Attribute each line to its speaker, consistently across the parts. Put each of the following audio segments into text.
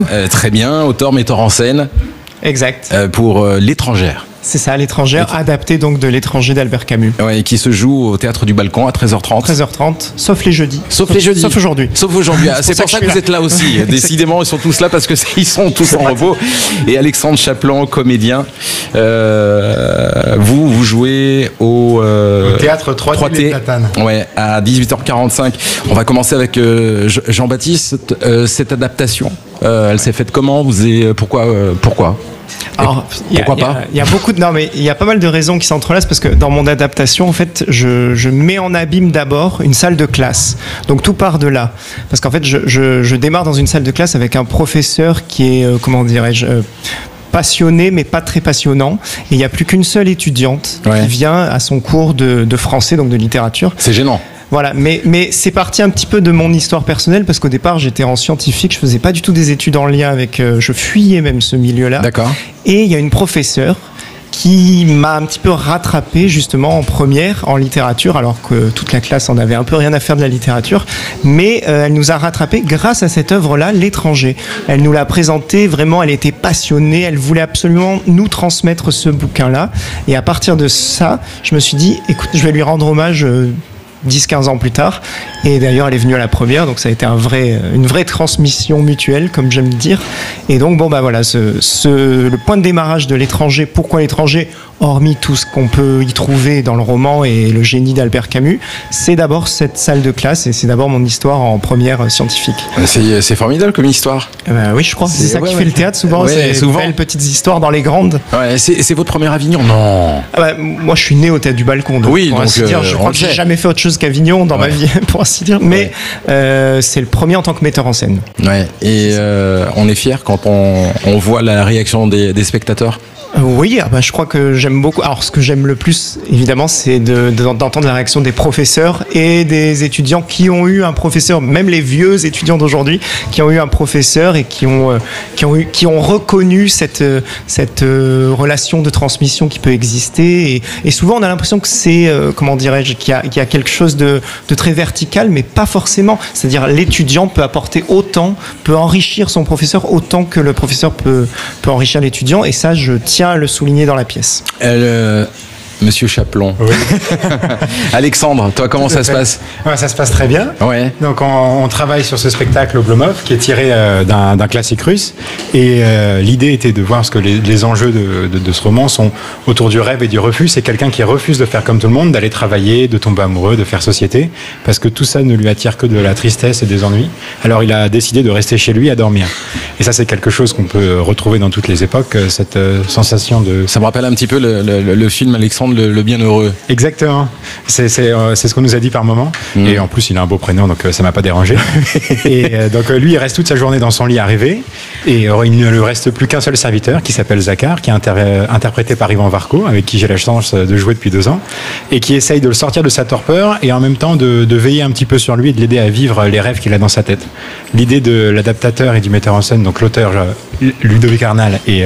Speaker 1: Très bien, auteur, metteur en scène.
Speaker 2: Exact.
Speaker 1: Pour L'étrangère.
Speaker 2: C'est ça, L'étrangère, adapté donc de L'étranger d'Albert Camus.
Speaker 1: Ouais, qui se joue au Théâtre du Balcon à 13h30.
Speaker 2: 13h30, sauf les jeudis.
Speaker 1: Sauf les jeudis.
Speaker 2: Sauf aujourd'hui.
Speaker 1: Sauf aujourd'hui. Ah, c'est pour ça que vous êtes là aussi. Décidément, ils sont tous là parce que ils sont tous en repos. Et Alexandre Chaplan, comédien. Vous jouez au
Speaker 3: Théâtre 3T Les Platanes.
Speaker 1: Ouais, à 18h45. On va commencer avec Jean-Baptiste. Cette adaptation, elle s'est faite comment? Pourquoi?
Speaker 2: Alors,
Speaker 1: pourquoi pas?
Speaker 2: Il y a beaucoup de, non, mais il y a pas mal de raisons qui s'entrelacent parce que dans mon adaptation, en fait, je mets en abîme d'abord une salle de classe. Donc tout part de là, parce qu'en fait, je démarre dans une salle de classe avec un professeur qui est, comment dirais-je, passionné mais pas très passionnant, et il n'y a plus qu'une seule étudiante qui vient à son cours de français, donc de littérature.
Speaker 1: C'est gênant.
Speaker 2: Voilà, mais c'est parti un petit peu de mon histoire personnelle parce qu'au départ j'étais en scientifique, je faisais pas du tout des études en lien avec, je fuyais même ce milieu-là.
Speaker 1: D'accord.
Speaker 2: Et il y a une professeure qui m'a un petit peu rattrapé justement en première en littérature, alors que toute la classe en avait un peu rien à faire de la littérature, mais elle nous a rattrapé grâce à cette œuvre-là, L'étranger. Elle nous l'a présentée, vraiment, elle était passionnée, elle voulait absolument nous transmettre ce bouquin-là, et à partir de ça, je me suis dit, écoute, je vais lui rendre hommage 10-15 ans plus tard, et d'ailleurs elle est venue à la première, donc ça a été une vraie transmission mutuelle, comme j'aime dire. Et donc bon bah voilà, le point de démarrage de L'étranger. Pourquoi L'étranger, hormis tout ce qu'on peut y trouver dans le roman et le génie d'Albert Camus, c'est d'abord cette salle de classe, et c'est d'abord mon histoire en première scientifique.
Speaker 1: C'est formidable comme histoire.
Speaker 2: Oui, je crois que c'est ça qui fait le théâtre souvent, c'est
Speaker 1: souvent.
Speaker 2: Belles petites histoires dans les grandes.
Speaker 1: Ouais, c'est votre première Avignon? Non.
Speaker 2: Moi je suis né au Théâtre du Balcon, donc,
Speaker 1: oui, donc
Speaker 2: dire, je crois que j'ai jamais fait autre chose qu'Avignon dans ma vie, pour ainsi dire, mais c'est le premier en tant que metteur en scène. Ouais.
Speaker 1: Et on est fiers quand on voit la réaction des spectateurs.
Speaker 2: Oui, je crois que j'aime beaucoup. Alors, ce que j'aime le plus, évidemment, c'est d'entendre la réaction des professeurs et des étudiants qui ont eu un professeur, même les vieux étudiants d'aujourd'hui, qui ont eu un professeur et qui ont reconnu cette relation de transmission qui peut exister. Et souvent, on a l'impression que c'est, comment dirais-je, qu'il y a quelque chose de très vertical, mais pas forcément. C'est-à-dire, l'étudiant peut apporter autant, peut enrichir son professeur autant que le professeur peut enrichir l'étudiant. Et ça, je tiens à le souligner dans la pièce.
Speaker 1: Monsieur Chaplan.
Speaker 3: Oui.
Speaker 1: Alexandre, toi, comment ça se passe?
Speaker 3: Ça se passe très bien.
Speaker 1: Ouais.
Speaker 3: Donc, on travaille sur ce spectacle Oblomov qui est tiré d'un classique russe. Et l'idée était de voir, parce que les enjeux de ce roman sont autour du rêve et du refus. C'est quelqu'un qui refuse de faire comme tout le monde, d'aller travailler, de tomber amoureux, de faire société, parce que tout ça ne lui attire que de la tristesse et des ennuis. Alors, il a décidé de rester chez lui à dormir. Et ça, c'est quelque chose qu'on peut retrouver dans toutes les époques, cette sensation de...
Speaker 1: Ça me rappelle un petit peu le film Alexandre le Bienheureux.
Speaker 3: Exactement. C'est ce qu'on nous a dit par moment. Et en plus, il a un beau prénom, donc ça m'a pas dérangé. Et donc lui, il reste toute sa journée dans son lit à rêver. Et il ne lui reste plus qu'un seul serviteur qui s'appelle Zakhar, qui est interprété par Ivan Varco, avec qui j'ai la chance de jouer depuis 2 ans, et qui essaye de le sortir de sa torpeur et en même temps de veiller un petit peu sur lui et de l'aider à vivre les rêves qu'il a dans sa tête. L'idée de l'adaptateur et du metteur en scène, donc l'auteur Ludovic Arnal et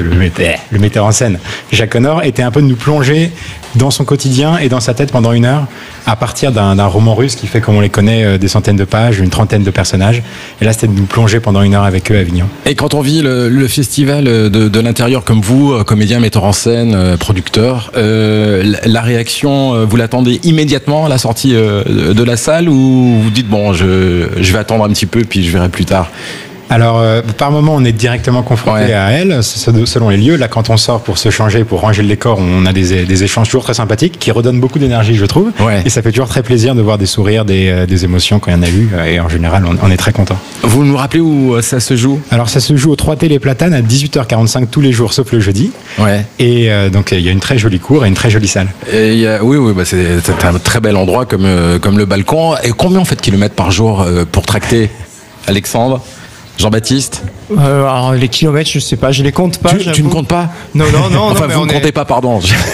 Speaker 3: le metteur en scène Jacques Honor, était un peu de nous plonger dans son quotidien et dans sa tête pendant 1 heure à partir d'un roman russe qui fait, comme on les connaît, des centaines de pages, une trentaine de personnages. Et là, c'était de nous plonger pendant 1 heure avec eux à Avignon.
Speaker 1: Et quand on vit le festival de l'intérieur comme vous, comédien, metteur en scène, producteur, la réaction, vous l'attendez immédiatement à la sortie de la salle, ou vous dites bon, je vais attendre un petit peu puis je verrai plus tard?
Speaker 3: Alors, par moment, on est directement confronté à elle, selon les lieux. Là, quand on sort pour se changer, pour ranger le décor, on a des échanges toujours très sympathiques qui redonnent beaucoup d'énergie, je trouve. Ouais. Et ça fait toujours très plaisir de voir des sourires, des émotions quand il y en a eu. Et en général, on est très content.
Speaker 1: Vous nous rappelez où ça se joue?
Speaker 3: Alors, ça se joue au 3T Les Platanes à 18h45 tous les jours, sauf le jeudi. Ouais. Et donc, il y a une très jolie cour et une très jolie salle.
Speaker 1: Et oui, c'est un très bel endroit comme le Balcon. Et combien on fait de kilomètres par jour pour tracter, Alexandre? Jean-Baptiste?
Speaker 2: Alors les kilomètres, je sais pas, je les compte pas.
Speaker 1: Tu ne comptes pas?
Speaker 2: Non.
Speaker 1: Enfin, vous ne comptez pas, pardon.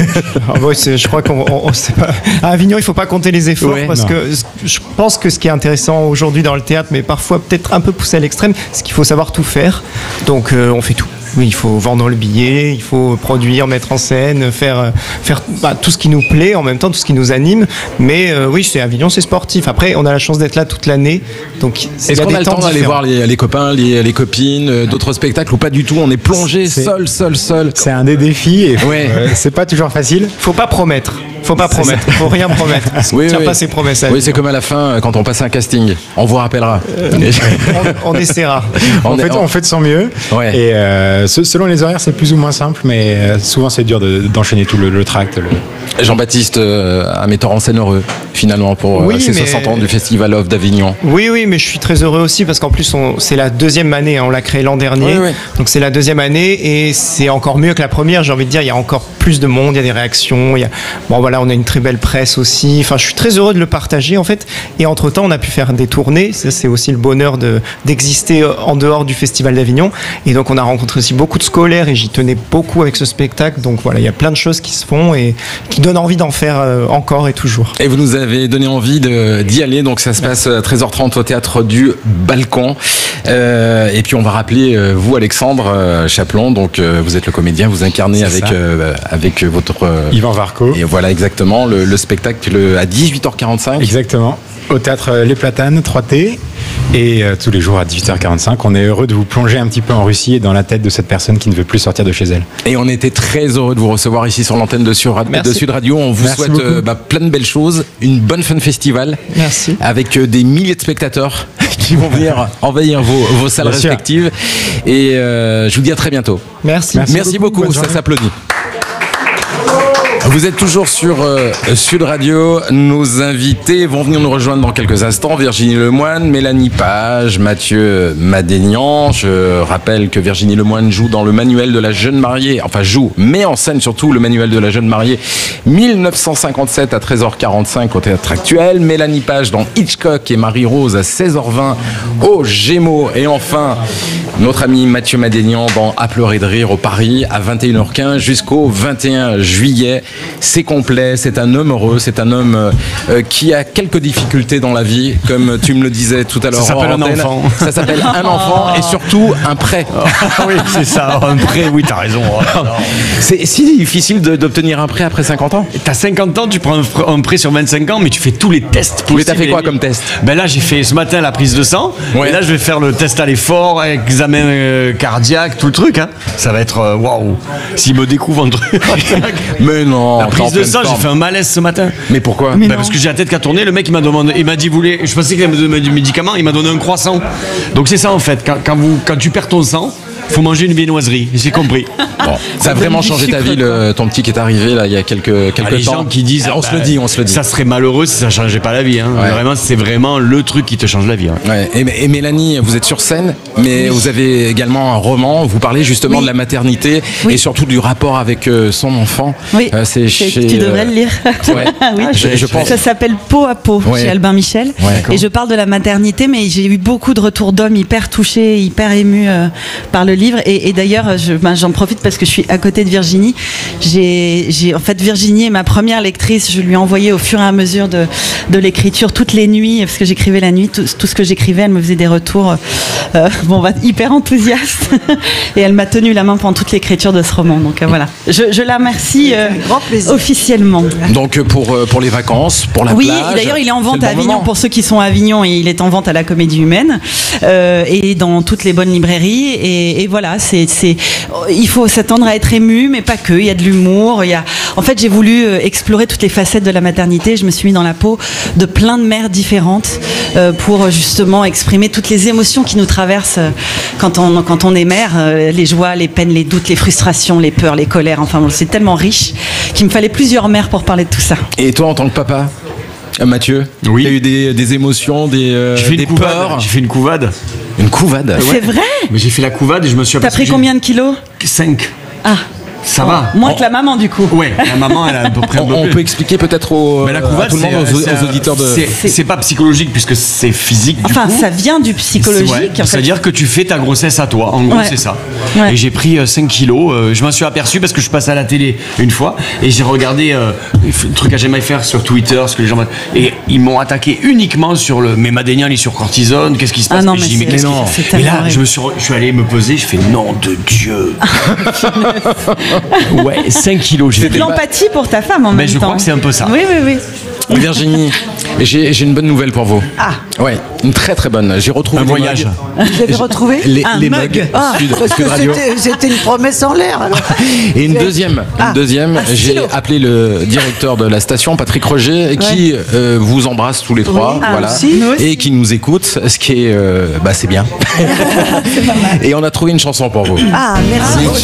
Speaker 2: Je crois qu'on sait pas. À Avignon, il faut pas compter les efforts, parce que je pense que ce qui est intéressant aujourd'hui dans le théâtre, mais parfois peut-être un peu poussé à l'extrême, c'est qu'il faut savoir tout faire. Donc on fait tout. Oui, il faut vendre le billet, il faut produire, mettre en scène, faire tout ce qui nous plaît, en même temps tout ce qui nous anime. Mais oui, c'est Avignon, c'est sportif. Après, on a la chance d'être là toute l'année. Donc,
Speaker 1: est-ce qu'on a le temps d'aller voir les copains, les copines, d'autres spectacles ou pas du tout? On est plongé seul.
Speaker 3: C'est un des défis et c'est pas toujours facile.
Speaker 2: Faut pas promettre. Faut rien promettre. Tiens pas ses promesses.
Speaker 1: Oui, c'est comme à la fin quand on passe un casting. On vous rappellera.
Speaker 2: On essaiera.
Speaker 3: On fait de son mieux. Ouais. Et selon les horaires, c'est plus ou moins simple, mais souvent c'est dur d'enchaîner tout le tract.
Speaker 1: Jean-Baptiste, un metteur en scène heureux, finalement, pour ces 60 ans du Festival of d'Avignon.
Speaker 2: Oui, mais je suis très heureux aussi parce qu'en plus, c'est la deuxième année. On l'a créé l'an dernier. Oui. Donc c'est la deuxième année et c'est encore mieux que la première. J'ai envie de dire, il y a encore plus de monde, il y a des réactions. On a une très belle presse aussi. Enfin, je suis très heureux de le partager en fait. Et entre-temps, on a pu faire des tournées. Ça, c'est aussi le bonheur d'exister en dehors du Festival d'Avignon. Et donc, on a rencontré aussi beaucoup de scolaires et j'y tenais beaucoup avec ce spectacle. Donc voilà, il y a plein de choses qui se font et qui donnent envie d'en faire encore et toujours.
Speaker 1: Et vous nous avez donné envie d'y aller. Donc, ça se passe à 13h30 au Théâtre du Balcon. Et puis, on va rappeler, vous, Alexandre Chaplon. Donc, vous êtes le comédien. Vous incarnez avec votre...
Speaker 3: Yvan Varco.
Speaker 1: Et voilà, exactement, le spectacle à 18h45.
Speaker 3: Exactement, au Théâtre Les Platanes, 3T. Et tous les jours à 18h45, on est heureux de vous plonger un petit peu en Russie et dans la tête de cette personne qui ne veut plus sortir de chez elle.
Speaker 1: Et on était très heureux de vous recevoir ici sur l'antenne de Sud Radio. On vous souhaite plein de belles choses, une bonne fin de festival.
Speaker 2: Merci.
Speaker 1: Avec des milliers de spectateurs qui vont venir envahir vos salles respectives. Et je vous dis à très bientôt.
Speaker 2: Merci
Speaker 1: beaucoup, ça s'applaudit. Vous êtes toujours sur Sud Radio. Nos invités vont venir nous rejoindre dans quelques instants. Virginie Lemoine, Mélanie Page, Mathieu Madénian. Je rappelle que Virginie Lemoine joue dans le manuel de la jeune mariée. Enfin, met en scène surtout le manuel de la jeune mariée 1957 à 13h45 au Théâtre Actuel. Mélanie Page dans Hitchcock et Marie-Rose à 16h20 au Gémeaux. Et enfin, notre ami Mathieu Madénian dans À pleurer de rire au Paris à 21h15 jusqu'au 21 juillet. C'est complet, c'est un homme heureux, c'est un homme qui a quelques difficultés dans la vie, comme tu me le disais tout à l'heure.
Speaker 4: Ça s'appelle un enfant.
Speaker 1: Ça s'appelle un enfant et surtout un prêt.
Speaker 4: Oui, c'est ça, un prêt, oui, t'as raison.
Speaker 1: C'est si difficile d'obtenir un prêt après 50 ans.
Speaker 4: T'as 50 ans, tu prends un prêt sur 25 ans, mais tu fais tous les tests possibles.
Speaker 1: Mais t'as fait quoi comme test?
Speaker 4: Ben là, j'ai fait ce matin la prise de sang, et là, je vais faire le test à l'effort, examen cardiaque, tout le truc. Hein. Ça va être waouh. S'il me découvre un truc.
Speaker 1: Mais non.
Speaker 4: La prise de sang, j'ai fait un malaise ce matin.
Speaker 1: Mais pourquoi?
Speaker 4: Parce que j'ai la tête qui a tourné. Le mec, il m'a dit, je pensais qu'il allait me donner du médicament. Il m'a donné un croissant. Donc c'est ça en fait. Quand tu perds ton sang, faut manger une viennoiserie. J'ai compris.
Speaker 1: Bon, ça a vraiment changé ta vie, ton petit qui est arrivé là il y a quelques temps.
Speaker 4: Les gens qui disent,
Speaker 1: on se le dit.
Speaker 4: Ça serait malheureux si ça changeait pas la vie. Hein. Ouais. Vraiment, c'est vraiment le truc qui te change la vie. Hein.
Speaker 1: Ouais. Et Mélanie, vous êtes sur scène, mais vous avez également un roman. Vous parlez justement de la maternité et surtout du rapport avec son enfant.
Speaker 5: Oui. Tu devrais le lire.
Speaker 1: Ouais.
Speaker 5: Oui.
Speaker 1: Je pense.
Speaker 5: Ça s'appelle Peau à peau chez Albin Michel. Ouais, et je parle de la maternité, mais j'ai eu beaucoup de retours d'hommes hyper touchés, hyper émus par le livre. Et d'ailleurs, j'en profite parce que je suis à côté de Virginie. En fait, Virginie est ma première lectrice. Je lui ai envoyé au fur et à mesure de l'écriture toutes les nuits, parce que j'écrivais la nuit, tout ce que j'écrivais, elle me faisait des retours hyper enthousiastes. Et elle m'a tenu la main pendant toute l'écriture de ce roman. Donc voilà, je la remercie officiellement.
Speaker 1: Donc pour les vacances, pour la plage.
Speaker 5: Oui, d'ailleurs, il est en vente à Avignon pour ceux qui sont à Avignon, et il est en vente à la Comédie Humaine et dans toutes les bonnes librairies. Et voilà, il faut s'attendre à être ému, mais pas que. Il y a de l'humour. En fait, j'ai voulu explorer toutes les facettes de la maternité. Je me suis mis dans la peau de plein de mères différentes pour justement exprimer toutes les émotions qui nous traversent quand on est mère, les joies, les peines, les doutes, les frustrations, les peurs, les colères. Enfin, c'est tellement riche qu'il me fallait plusieurs mères pour parler de tout ça.
Speaker 1: Et toi, en tant que papa, Mathieu,
Speaker 4: oui.
Speaker 1: Tu as eu des émotions, des peurs?
Speaker 4: J'ai fait une couvade.
Speaker 1: Une couvade?
Speaker 5: C'est vrai?
Speaker 4: Mais j'ai fait la couvade et je me suis aperçu.
Speaker 5: T'as pris combien de kilos?
Speaker 4: 5.
Speaker 5: Ah.
Speaker 4: Ça va.
Speaker 5: Moins que la maman, du coup.
Speaker 4: Ouais, la maman, elle a à peu près.
Speaker 1: On peut expliquer peut-être
Speaker 4: Mais la couvade,
Speaker 1: à tout le monde, aux auditeurs de.
Speaker 4: C'est pas psychologique puisque c'est physique.
Speaker 5: Enfin, ça vient du psychologique.
Speaker 4: Ouais,
Speaker 5: en fait.
Speaker 4: c'est-à-dire que tu fais ta grossesse à toi. En gros, c'est ça.
Speaker 5: Ouais.
Speaker 4: Et j'ai pris 5 kilos. Je m'en suis aperçu parce que je passe à la télé une fois et j'ai regardé le truc à jamais faire sur Twitter, ce que les gens et ils m'ont attaqué uniquement sur le. Mais Madénian, il est sur cortisone. Qu'est-ce qui se passe?
Speaker 5: Non,
Speaker 4: et
Speaker 5: mais
Speaker 4: j'ai dit, mais qu'est-ce qui... Et là, je suis allé me peser. Je fais nom de Dieu. Ouais, 5 kilos.
Speaker 5: C'est de l'empathie pour ta femme en même temps.
Speaker 4: Je crois que c'est un peu ça.
Speaker 5: Oui.
Speaker 1: Virginie, j'ai une bonne nouvelle pour vous.
Speaker 5: Ah.
Speaker 1: Ouais, une très très bonne. J'ai retrouvé
Speaker 4: un voyage.
Speaker 6: Vous avez retrouvé
Speaker 1: les mugs.
Speaker 6: Parce que c'était une promesse en l'air. Alors.
Speaker 1: Et une deuxième, j'ai appelé le directeur de la station, Patrick Roger, qui vous embrasse tous les trois, voilà, et qui nous écoute, ce qui est, c'est bien. Et on a trouvé une chanson pour vous.
Speaker 6: Ah, merci.